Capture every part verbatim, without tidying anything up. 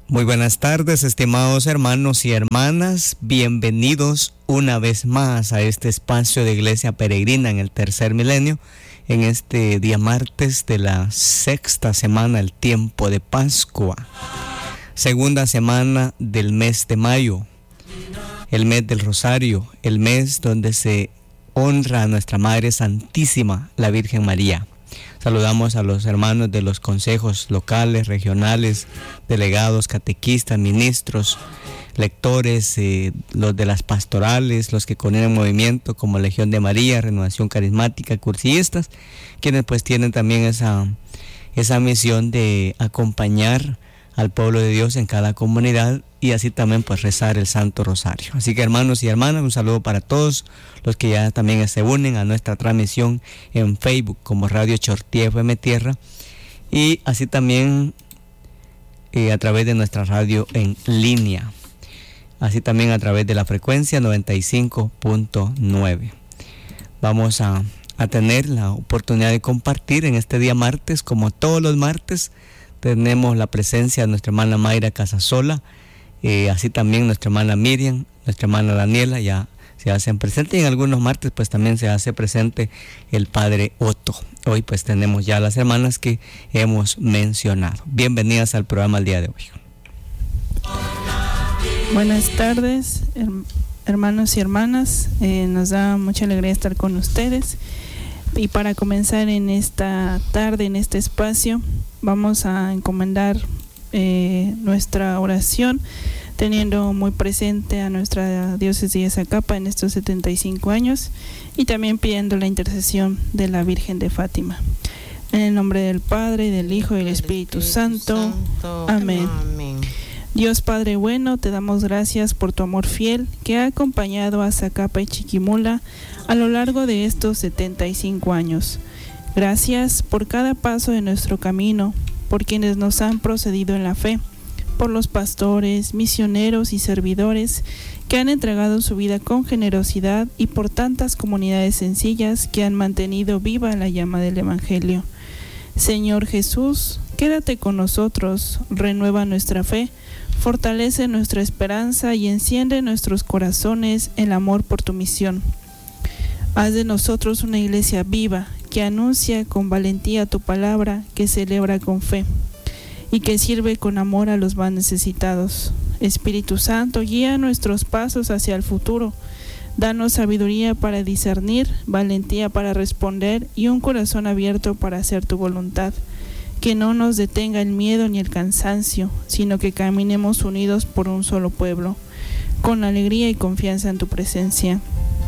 Muy buenas tardes, estimados hermanos y hermanas. Bienvenidos una vez más a este espacio de Iglesia Peregrina en el tercer milenio, en este día martes de la sexta semana, el tiempo de Pascua, segunda semana del mes de mayo, el mes del Rosario, el mes donde se honra a nuestra Madre Santísima, la Virgen María. Saludamos a los hermanos de los consejos locales, regionales, delegados, catequistas, ministros, lectores, eh, los de las pastorales, los que coordinan movimiento como Legión de María, Renovación Carismática, cursillistas, quienes pues tienen también esa, esa misión de acompañar al pueblo de Dios en cada comunidad y así también pues rezar el Santo Rosario. Así que hermanos y hermanas, un saludo para todos los que ya también se unen a nuestra transmisión en Facebook como Radio Chortí F M Tierra y así también eh, a través de nuestra radio en línea, así también a través de la frecuencia noventa y cinco punto nueve. Vamos a, a tener la oportunidad de compartir en este día martes, como todos los martes. Tenemos la presencia de nuestra hermana Mayra Casasola, eh, así también nuestra hermana Miriam, nuestra hermana Daniela, ya se hacen presentes, y en algunos martes pues también se hace presente el padre Otto. Hoy pues tenemos ya las hermanas que hemos mencionado. Bienvenidas al programa el día de hoy. Buenas tardes, her- hermanos y hermanas, eh, nos da mucha alegría estar con ustedes. Y para comenzar en esta tarde, en este espacio, vamos a encomendar eh, nuestra oración, teniendo muy presente a nuestra diócesis de Zacapa en estos setenta y cinco años y también pidiendo la intercesión de la Virgen de Fátima. En el nombre del Padre, del Hijo y del Espíritu Santo. Amén. Amén. Dios Padre bueno, te damos gracias por tu amor fiel que ha acompañado a Zacapa y Chiquimula a lo largo de estos setenta y cinco años. Gracias por cada paso de nuestro camino, por quienes nos han procedido en la fe, por los pastores, misioneros y servidores que han entregado su vida con generosidad y por tantas comunidades sencillas que han mantenido viva la llama del Evangelio. Señor Jesús, quédate con nosotros, renueva nuestra fe, fortalece nuestra esperanza y enciende nuestros corazones el amor por tu misión. Haz de nosotros una iglesia viva que anuncia con valentía tu palabra, que celebra con fe y que sirve con amor a los más necesitados. Espíritu Santo, guía nuestros pasos hacia el futuro. Danos sabiduría para discernir, valentía para responder y un corazón abierto para hacer tu voluntad. Que no nos detenga el miedo ni el cansancio, sino que caminemos unidos por un solo pueblo, con alegría y confianza en tu presencia.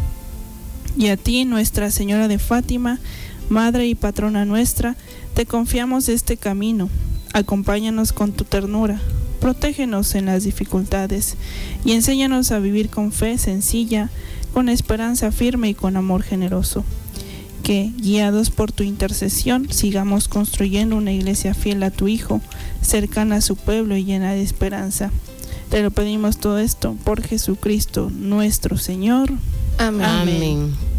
Y a ti, Nuestra Señora de Fátima, Madre y Patrona nuestra, te confiamos este camino. Acompáñanos con tu ternura, protégenos en las dificultades y enséñanos a vivir con fe sencilla, con esperanza firme y con amor generoso. Que, guiados por tu intercesión, sigamos construyendo una iglesia fiel a tu Hijo, cercana a su pueblo y llena de esperanza. Te lo pedimos todo esto por Jesucristo nuestro Señor. Amén. Amén.